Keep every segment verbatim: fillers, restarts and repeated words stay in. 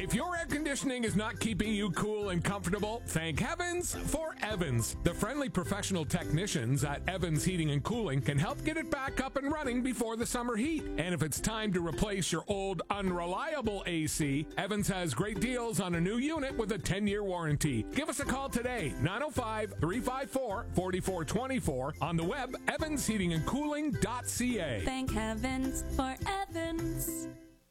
If your air conditioning is not keeping you cool and comfortable, thank heavens for Evans. The friendly professional technicians at Evans Heating and Cooling can help get it back up and running before the summer heat. And if it's time to replace your old unreliable A C, Evans has great deals on a new unit with a ten-year warranty. Give us a call today, nine oh five, three five four, four four two four, on the web, evans heating and cooling dot c a. Thank heavens for Evans.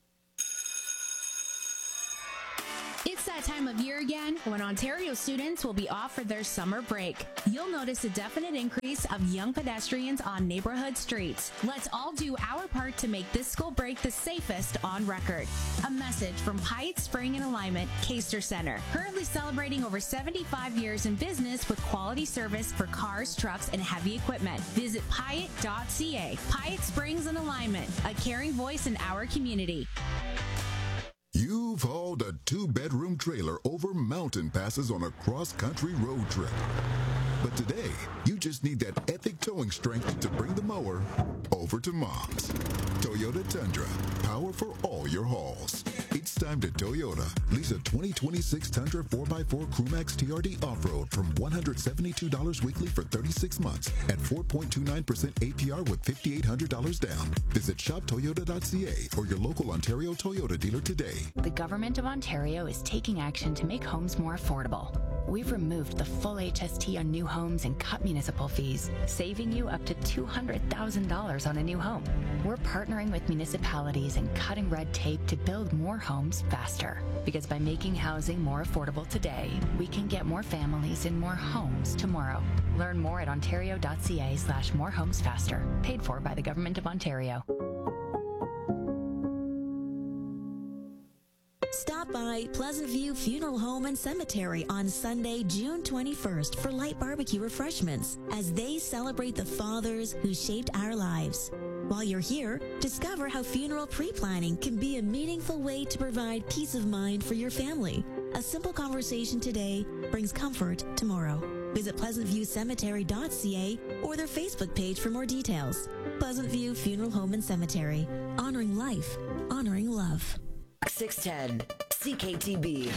It's that time of year again when Ontario students will be off for their summer break. You'll notice a definite increase of young pedestrians on neighborhood streets. Let's all do our part to make this school break the safest on record. A message from Pyatt Spring and Alignment, Caster Center. Currently celebrating over seventy-five years in business with quality service for cars, trucks, and heavy equipment. Visit pyatt dot c a. Pyatt Springs and Alignment, a caring voice in our community. You've hauled a two-bedroom trailer over mountain passes on a cross-country road trip. But today, you just need that epic towing strength to bring the mower over to Mom's. Toyota Tundra, power for all your hauls. It's time to Toyota. Lease a twenty twenty-six Tundra four by four Crewmax T R D Off-Road from one hundred seventy-two dollars weekly for thirty-six months at four point two nine percent A P R with five thousand eight hundred dollars down. Visit shop toyota dot c a or your local Ontario Toyota dealer today. The Government of Ontario is taking action to make homes more affordable. We've removed the full H S T on new homes and cut municipal fees, saving you up to two hundred thousand dollars on a new home. We're partnering with municipalities and cutting red tape to build more homes faster. Because by making housing more affordable today, we can get more families in more homes tomorrow. Learn more at ontario dot c a slash more homes faster. Paid for by the Government of Ontario. Stop by Pleasant View Funeral Home and Cemetery on Sunday, June twenty-first for light barbecue refreshments as they celebrate the fathers who shaped our lives. While you're here, discover how funeral pre-planning can be a meaningful way to provide peace of mind for your family. A simple conversation today brings comfort tomorrow. Visit pleasant view cemetery dot c a or their Facebook page for more details. Pleasant View Funeral Home and Cemetery, honoring life, honoring love. six ten C K T B.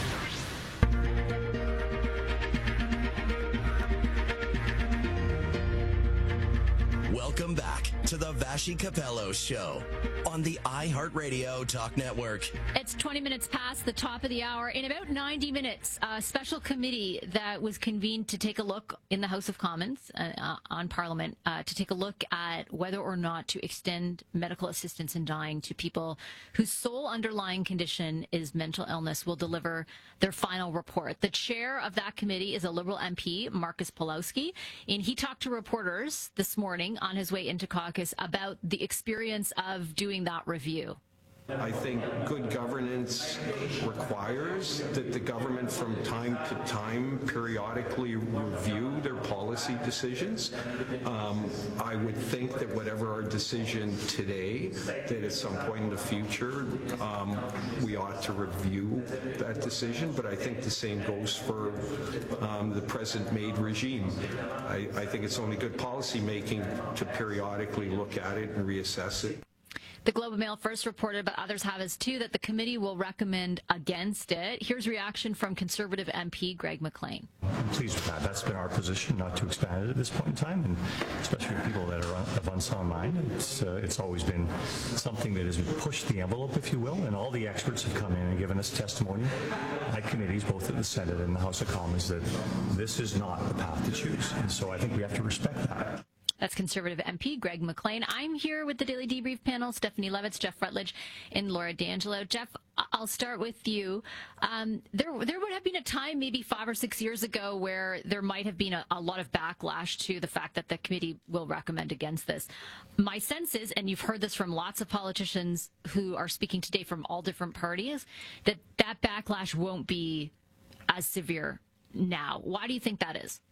Welcome back to the Vashi Capello Show on the iHeartRadio Talk Network. It's twenty minutes past the top of the hour. In about ninety minutes, a special committee that was convened to take a look in the House of Commons uh, on Parliament uh, to take a look at whether or not to extend medical assistance in dying to people whose sole underlying condition is mental illness will deliver their final report. The chair of that committee is a Liberal M P, Marcus Pawlowski, and he talked to reporters this morning on his way into caucus about the experience of doing that review. I think good governance requires that the government from time to time periodically review their policy decisions. Um, I would think that whatever our decision today, that at some point in the future, um, we ought to review that decision, but I think the same goes for um, the present-made regime. I, I think it's only good policy making to periodically look at it and reassess it. The Globe and Mail first reported, but others have as too, that the committee will recommend against it. Here's reaction from Conservative M P Greg McLean. I'm pleased with that. That's been our position, not to expand it at this point in time, and especially for people that are of unsound mind. It's, uh, it's always been something that has pushed the envelope, if you will, and all the experts have come in and given us testimony at committees, both at the Senate and the House of Commons, that this is not the path to choose. And so I think we have to respect that. That's Conservative M P Greg McLean. I'm here with the Daily Debrief panel, Stephanie Levitz, Jeff Rutledge, and Laura D'Angelo. Jeff, I'll start with you. Um, there, there would have been a time maybe five or six years ago where there might have been a, a lot of backlash to the fact that the committee will recommend against this. My sense is, and you've heard this from lots of politicians who are speaking today from all different parties, that that backlash won't be as severe now. Why do you think that is?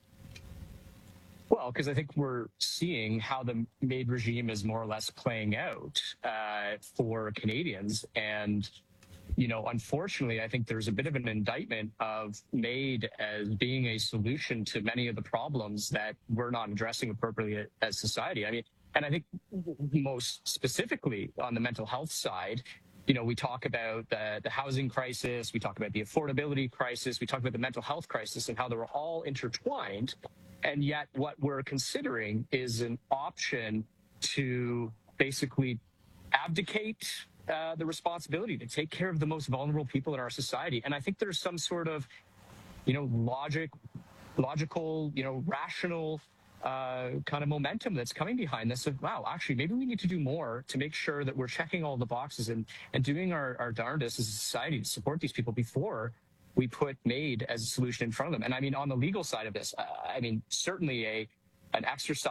Well, because I think we're seeing how the MAID regime is more or less playing out uh, for Canadians. And, you know, unfortunately, I think there's a bit of an indictment of MAID as being a solution to many of the problems that we're not addressing appropriately as society. I mean, and I think most specifically on the mental health side, you know, we talk about the, the housing crisis, we talk about the affordability crisis, we talk about the mental health crisis and how they're all intertwined. And yet what we're considering is an option to basically abdicate uh, the responsibility to take care of the most vulnerable people in our society. And I think there's some sort of, you know, logic, logical, you know, rational uh, kind of momentum that's coming behind this of, wow, actually, maybe we need to do more to make sure that we're checking all the boxes and, and doing our, our darndest as a society to support these people before we put MAID as a solution in front of them. And I mean, on the legal side of this, uh, I mean, certainly a an exercise